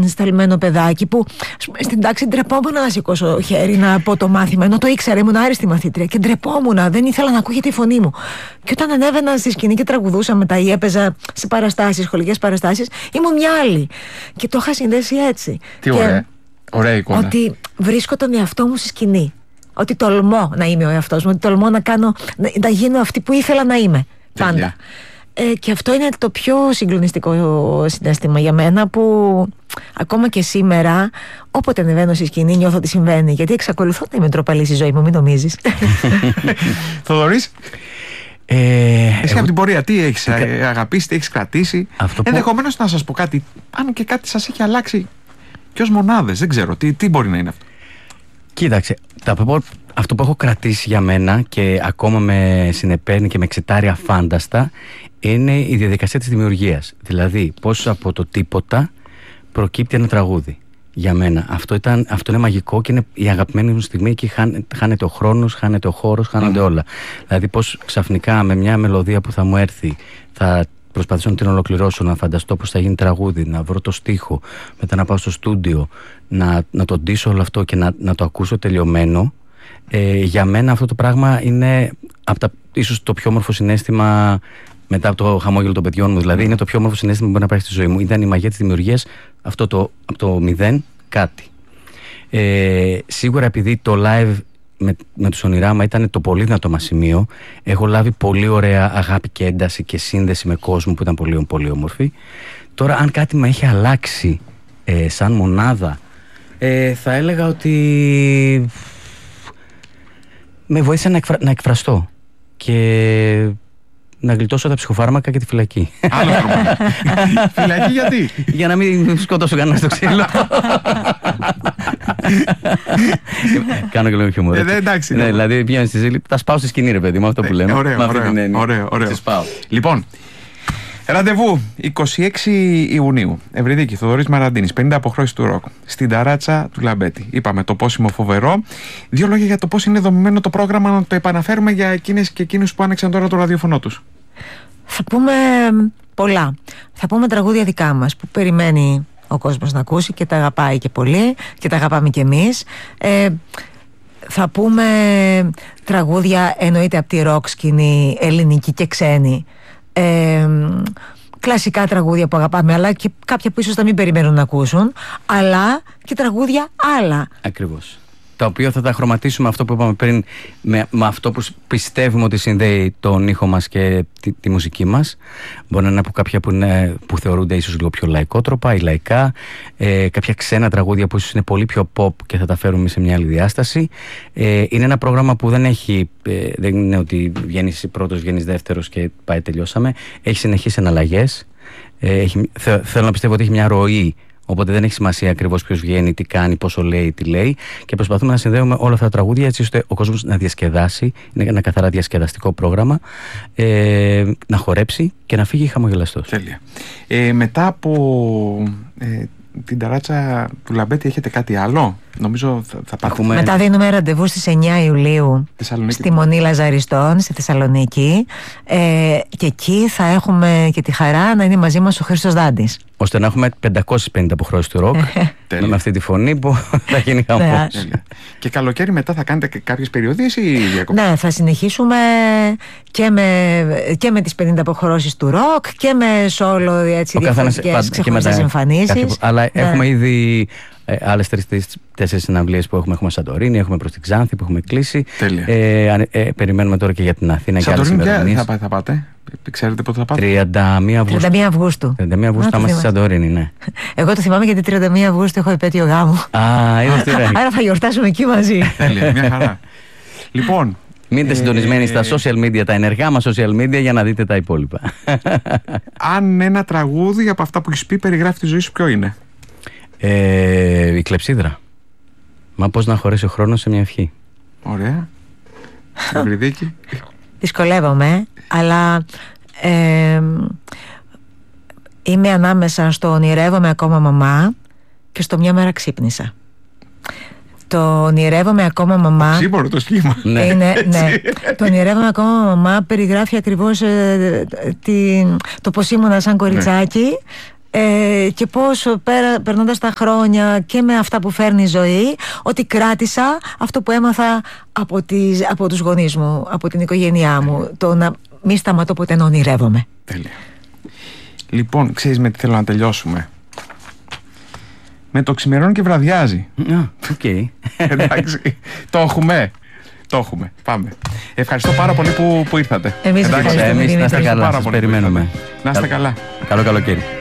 σταλμένο παιδάκι που στην τάξη ντρεπόμουν να σηκώσω χέρι να πω το μάθημα, ενώ το ήξερα, ήμουν άριστη μαθήτρια και ντρεπόμουν, δεν ήθελα να ακούγεται η φωνή μου. Και όταν ανέβαινα στη σκηνή και τραγουδούσα μετά ή έπαιζα σε παραστάσεις, σχολικές παραστάσεις, ήμουν μια άλλη. Και το είχα συνδέσει έτσι. Τι ωραία εικόνα. Ότι βρίσκω τον εαυτό μου στη σκηνή. Ότι τολμώ να είμαι ο εαυτός μου, ότι τολμώ να γίνω αυτή που ήθελα να είμαι πάντα. Και αυτό είναι το πιο συγκλονιστικό συναίσθημα για μένα, που ακόμα και σήμερα όποτε ανεβαίνω στη σκηνή νιώθω ότι συμβαίνει, γιατί εξακολουθώ να είμαι ντροπαλή στη ζωή μου, μην νομίζεις. Θοδωρής, εσύ από την πορεία τι έχεις αγαπήσει, τι έχεις κρατήσει? Ενδεχομένως να σας πω κάτι, αν και κάτι σας έχει αλλάξει και ως μονάδες, δεν ξέρω, τι μπορεί να είναι αυτό? Κοίταξε, αυτό που έχω κρατήσει για μένα και ακόμα με συνεπέρνει και με εξετάρει αφάνταστα είναι η διαδικασία της δημιουργίας. Δηλαδή, πώς από το τίποτα προκύπτει ένα τραγούδι. Για μένα. Αυτό είναι μαγικό και είναι η αγαπημένη μου στιγμή. Εκεί χάνεται ο χρόνος, χάνεται ο χώρος, χάνονται όλα. Δηλαδή, πώς ξαφνικά με μια μελωδία που θα μου έρθει θα προσπαθήσω να την ολοκληρώσω, να φανταστώ πώς θα γίνει τραγούδι, να βρω το στίχο, μετά να πάω στο στούντιο, να το ντύσω όλο αυτό και να το ακούσω τελειωμένο. Για μένα αυτό το πράγμα είναι ίσως το πιο όμορφο συναίσθημα μετά από το χαμόγελο των παιδιών μου. Δηλαδή, είναι το πιο όμορφο συναίσθημα που μπορεί να υπάρχει στη ζωή μου. Ήταν η μαγεία της δημιουργίας, από το μηδέν κάτι. Σίγουρα επειδή το live με τους Ονειράμα ήταν το πολύ δυνατό μας σημείο, έχω λάβει πολύ ωραία αγάπη και ένταση και σύνδεση με κόσμο που ήταν πολύ, πολύ όμορφη. Τώρα, αν κάτι με έχει αλλάξει σαν μονάδα, θα έλεγα ότι με βοήθησε να εκφραστώ και να γλιτώσω τα ψυχοφάρμακα και τη φυλακή. Άλλο πρόβλημα. Φυλακή γιατί? Για να μην σκοτώσω κανένα στο ξύλο. Κάνω και λίγο χιούμορ. Εντάξει. Ναι, δηλαδή πηγαίνω στη ζήλη, τα σπάω στη σκηνή, ρε παιδί μου, αυτό που λέμε. Ωραίο. Λοιπόν, ραντεβού 26 Ιουνίου. Ευρυδίκη, Θοδωρής Μαραντίνης, 50 αποχρώσεις του ροκ. Στην ταράτσα του Λαμπέτη. Είπαμε το πόσιμο φοβερό. Δύο λόγια για το πώς είναι δομημένο το πρόγραμμα, να το επαναφέρουμε για εκείνες και εκείνους που άνοιξαν τώρα το ραδιοφωνό τους. Θα πούμε πολλά. Θα πούμε τραγούδια δικά μας που περιμένει ο κόσμος να ακούσει και τα αγαπάει και πολύ και τα αγαπάμε και εμείς. Θα πούμε τραγούδια εννοείται από τη ροκ σκηνή, ελληνική και ξένη. Κλασικά τραγούδια που αγαπάμε, αλλά και κάποια που ίσως να μην περιμένουν να ακούσουν, αλλά και τραγούδια άλλα. Ακριβώς. Τα οποία θα τα χρωματίσουμε, αυτό που είπαμε πριν, με αυτό που πιστεύουμε ότι συνδέει τον ήχο μας και τη μουσική μας. Μπορεί να είναι από κάποια που θεωρούνται ίσως λίγο πιο λαϊκότροπα ή λαϊκά, κάποια ξένα τραγούδια που ίσως είναι πολύ πιο pop και θα τα φέρουμε σε μια άλλη διάσταση. Είναι ένα πρόγραμμα που δεν είναι ότι βγαίνεις πρώτος, βγαίνεις δεύτερος και πάει, τελειώσαμε. Έχει συνεχείς εναλλαγές. Θέλω να πιστεύω ότι έχει μια ροή. Οπότε δεν έχει σημασία ακριβώς ποιος βγαίνει, τι κάνει, πόσο λέει, τι λέει. Και προσπαθούμε να συνδέουμε όλα αυτά τα τραγούδια έτσι ώστε ο κόσμος να διασκεδάσει. Είναι ένα καθαρά διασκεδαστικό πρόγραμμα. Να χορέψει και να φύγει χαμογελαστός. Τέλεια. Μετά από την ταράτσα του Λαμπέτη έχετε κάτι άλλο? Νομίζω θα πάρουμε. Μετά δίνουμε ραντεβού στις 9 Ιουλίου στη Μονή Λαζαριστών στη Θεσσαλονίκη, και εκεί θα έχουμε και τη χαρά να είναι μαζί μας ο Χρήστος Δάντης, ώστε να έχουμε 550 αποχρώσεις του ροκ με αυτή τη φωνή που θα γίνει χαμός. Και καλοκαίρι μετά θα κάνετε και κάποιες περιοδίες ή διακοπές? Ναι, θα συνεχίσουμε και με τις 50 αποχρώσεις του ροκ και με solo, έτσι, διαφορετικές ξεχωριστές εμφανίσεις. Αλλά έχουμε ήδη άλλες 3-4 συναυλίες που έχουμε Σαντορίνη, έχουμε προς την Ξάνθη που έχουμε κλείσει. Περιμένουμε τώρα και για την Αθήνα και άλλες ημερομηνίες. Σαντορίνη θα πάτε? Ξέρετε πότε θα πάτε? 31 Αυγούστου. 31 Αυγούστου θα είμαστε στη Σαντορίνη, ναι. Εγώ το θυμάμαι γιατί 31 Αυγούστου έχω επέτειο γάμου. Άρα θα γιορτάσουμε εκεί μαζί. Τέλεια, μια χαρά. Λοιπόν, μείνετε συντονισμένοι στα social media, τα ενεργά μας social media, για να δείτε τα υπόλοιπα. Αν ένα τραγούδι από αυτά που έχεις πει περιγράφει τη ζωή σου, ποιο είναι? Η κλεψίδρα. Μα πώς να χωρέσει ο χρόνος σε μια ευχή. Ωραία. Ευρυδίκη. Δυσκολεύομαι, αλλά είμαι ανάμεσα στο ονειρεύομαι ακόμα μαμά και στο μια μέρα ξύπνησα. Το ονειρεύομαι ακόμα μαμά. Ξύμορο το σχήμα. Ναι. Το ονειρεύομαι ακόμα μαμά περιγράφει ακριβώς το πως ήμουνα σαν κοριτσάκι. και πώς περνώντας τα χρόνια και με αυτά που φέρνει η ζωή, ότι κράτησα αυτό που έμαθα από τους γονείς μου, από την οικογένειά μου, το να μη σταματώ ποτέ να ονειρεύομαι. Τέλεια. Λοιπόν, ξέρεις με τι θέλω να τελειώσουμε? Με το ξημερώνει και βραδιάζει. Okay. Εντάξει, το έχουμε. Πάμε. Ευχαριστώ πάρα πολύ που ήρθατε. Εμείς να είστε καλά, σας περιμένουμε. Να είστε καλά. Καλό καλοκαίρι.